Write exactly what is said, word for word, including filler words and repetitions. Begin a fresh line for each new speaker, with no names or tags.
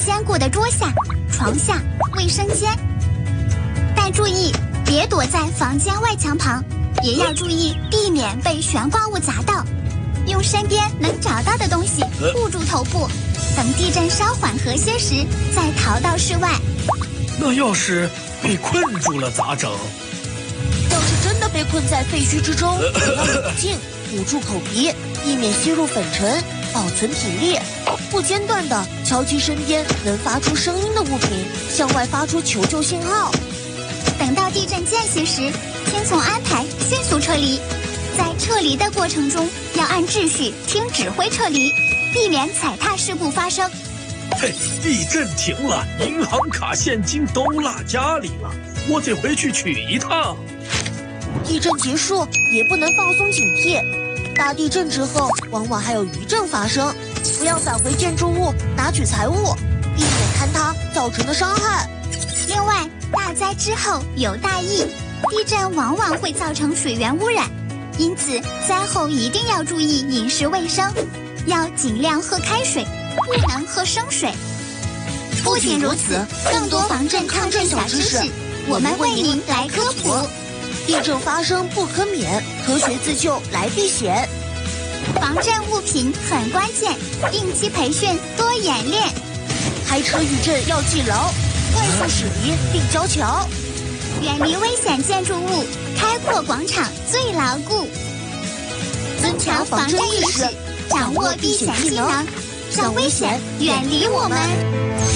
坚固的桌下、床下、卫生间。但注意，别躲在房间外墙旁，也要注意避免被悬挂物砸到。用身边能找到的东西护住头部，等地震稍缓和些时再逃到室外。
那要是被困住了咋整？
要是真的被困在废墟之中，要冷静，捂住口鼻，避免吸入粉尘，保存体力，不间断地敲击身边能发出声音的物品，向外发出求救信号。
等到地震间隙时，听从安排，迅速撤离。在撤离的过程中，要按秩序听指挥撤离，避免踩踏事故发生。
嘿，地震停了，银行卡现金都落家里了，我得回去取一趟。
地震结束也不能放松警惕，大地震之后往往还有余震发生，不要返回建筑物拿取财物，避免坍塌造成的伤害。
另外，大灾之后有大疫，地震往往会造成水源污染，因此灾后一定要注意饮食卫生，要尽量喝开水，不能喝生水。不仅如此，更多防震抗震小知识，我们为您来科普。
地震发生不可免，科学自救来避险。
防震物品很关键，定期培训，多演练。
开车遇震要记牢，快速驶离并交桥。
远离危险建筑物，开阔广场最牢固。增强防震意识，掌握避险技能，让危险远离我们。